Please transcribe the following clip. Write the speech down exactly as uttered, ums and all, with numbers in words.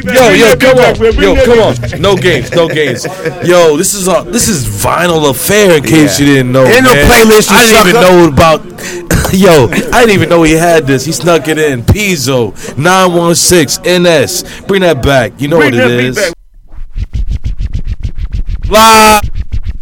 Yo, yo, come on, yo, come on. No games, no games. Yo, this is a this is Vinyl Affair. In case yeah. you didn't know, ain't no playlist. I didn't even know about. Yo, I didn't even know he had this. He snuck it in. Pizzo nine one six N S. Bring that back. You know Bring what it is. Live.